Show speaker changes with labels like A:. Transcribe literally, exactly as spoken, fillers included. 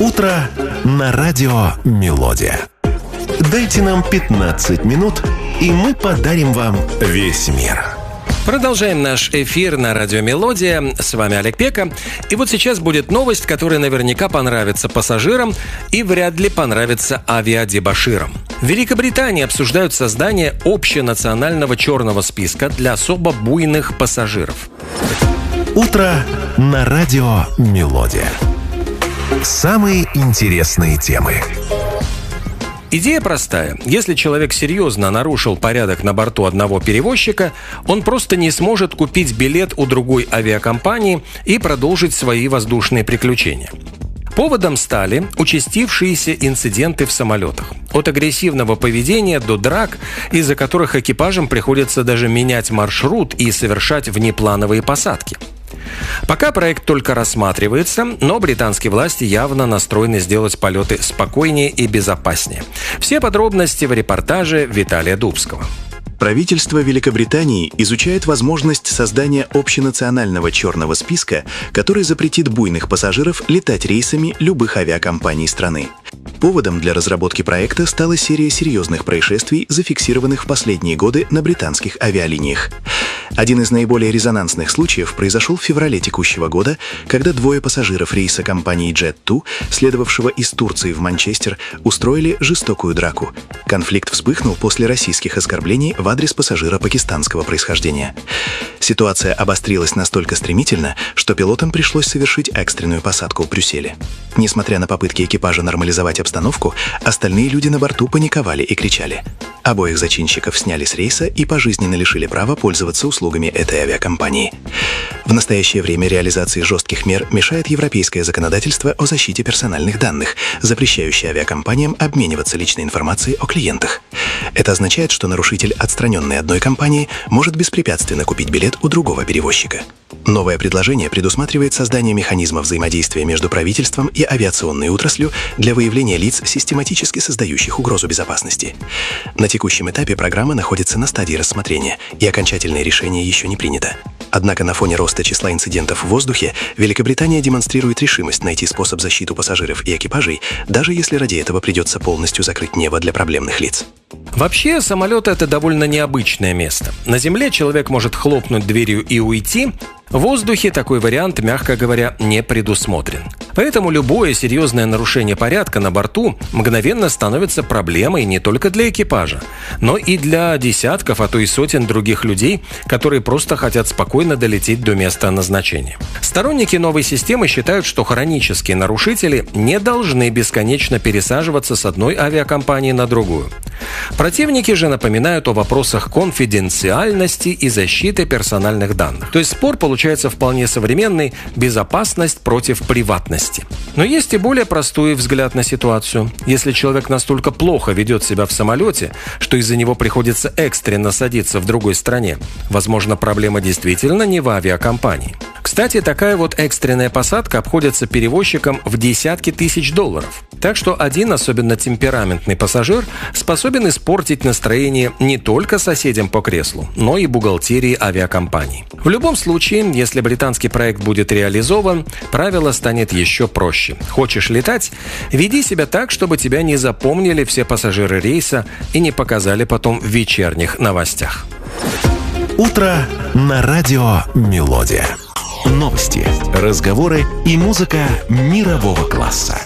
A: Утро на радио «Мелодия». Дайте нам пятнадцать минут, и мы подарим вам весь мир.
B: Продолжаем наш эфир на радио «Мелодия». С вами Олег Пека. И вот сейчас будет новость, которая наверняка понравится пассажирам и вряд ли понравится авиадебоширам. В Великобритании обсуждают создание общенационального черного списка для особо буйных пассажиров.
A: Утро на радио «Мелодия». Самые интересные темы.
B: Идея простая. Если человек серьезно нарушил порядок на борту одного перевозчика, он просто не сможет купить билет у другой авиакомпании и продолжить свои воздушные приключения. Поводом стали участившиеся инциденты в самолетах. От агрессивного поведения до драк, из-за которых экипажам приходится даже менять маршрут и совершать внеплановые посадки. Пока проект только рассматривается, но британские власти явно настроены сделать полеты спокойнее и безопаснее. Все подробности в репортаже Виталия Дубского.
C: Правительство Великобритании изучает возможность создания общенационального черного списка, который запретит буйных пассажиров летать рейсами любых авиакомпаний страны. Поводом для разработки проекта стала серия серьезных происшествий, зафиксированных в последние годы на британских авиалиниях. Один из наиболее резонансных случаев произошел в феврале текущего года, когда двое пассажиров рейса компании джет ту, следовавшего из Турции в Манчестер, устроили жестокую драку. Конфликт вспыхнул после российских оскорблений в адрес пассажира пакистанского происхождения. Ситуация обострилась настолько стремительно, что пилотам пришлось совершить экстренную посадку в Брюсселе. Несмотря на попытки экипажа нормализовать обстановку, остальные люди на борту паниковали и кричали. Обоих зачинщиков сняли с рейса и пожизненно лишили права пользоваться услугами этой авиакомпании. В настоящее время реализации жестких мер мешает европейское законодательство о защите персональных данных, запрещающее авиакомпаниям обмениваться личной информацией о клиентах. Это означает, что нарушитель, отстраненный одной компанией, может беспрепятственно купить билет у другого перевозчика. Новое предложение предусматривает создание механизма взаимодействия между правительством и авиационной отраслью для выявления лиц, систематически создающих угрозу безопасности. На текущем этапе программа находится на стадии рассмотрения, и окончательное решение еще не принято. Однако на фоне роста числа инцидентов в воздухе Великобритания демонстрирует решимость найти способ защиты пассажиров и экипажей, даже если ради этого придется полностью закрыть небо для проблемных лиц.
B: Вообще, самолет – это довольно необычное место. На земле человек может хлопнуть дверью и уйти. В воздухе такой вариант, мягко говоря, не предусмотрен. Поэтому любое серьезное нарушение порядка на борту мгновенно становится проблемой не только для экипажа, но и для десятков, а то и сотен других людей, которые просто хотят спокойно долететь до места назначения. Сторонники новой системы считают, что хронические нарушители не должны бесконечно пересаживаться с одной авиакомпании на другую. Противники же напоминают о вопросах конфиденциальности и защиты персональных данных. То есть спор получается вполне современный – безопасность против приватности. Но есть и более простой взгляд на ситуацию. Если человек настолько плохо ведет себя в самолете, что из-за него приходится экстренно садиться в другой стране, возможно, проблема действительно не в авиакомпании. Кстати, такая вот экстренная посадка обходится перевозчикам в десятки тысяч долларов. Так что один особенно темпераментный пассажир способен испортить настроение не только соседям по креслу, но и бухгалтерии авиакомпаний. В любом случае, если британский проект будет реализован, правило станет еще проще. Хочешь летать? Веди себя так, чтобы тебя не запомнили все пассажиры рейса и не показали потом в вечерних новостях.
A: Утро на радио «Мелодия». Новости, разговоры и музыка мирового класса.